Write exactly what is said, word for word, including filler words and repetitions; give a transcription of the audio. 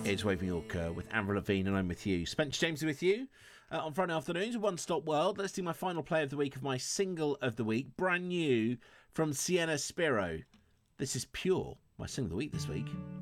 It's Waving Orca with Avril Lavigne, and I'm with you. Spencer James with you uh, on Friday afternoons, One Stop World. Let's do my final play of the week of my single of the week, brand new from Sienna Spiro. This is Pure, my single of the week this week.